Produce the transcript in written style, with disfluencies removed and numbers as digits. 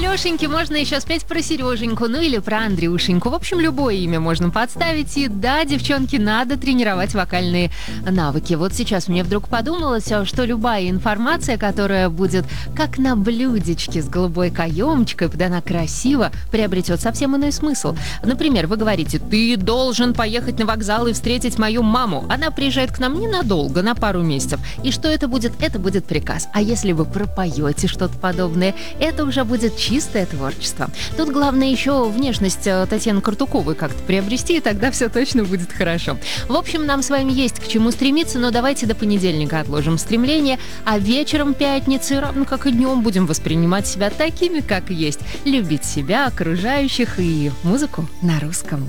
Алешеньке можно еще спеть про Сереженьку, ну или про Андрюшеньку. В общем, любое имя можно подставить. И да, девчонки, надо тренировать вокальные навыки. Вот сейчас мне вдруг подумалось, что любая информация, которая будет как на блюдечке с голубой каемочкой, подана красиво, приобретет совсем иной смысл. Например, вы говорите: ты должен поехать на вокзал и встретить мою маму. Она приезжает к нам ненадолго, на пару месяцев. И что это будет? Это будет приказ. А если вы пропоете что-то подобное, это уже будет чистое творчество. Тут главное еще внешность Татьяны Картуковой как-то приобрести, и тогда все точно будет хорошо. В общем, нам с вами есть к чему стремиться, но давайте до понедельника отложим стремление, а вечером пятницы, равно как и днем, будем воспринимать себя такими, как есть. Любить себя, окружающих и музыку на русском.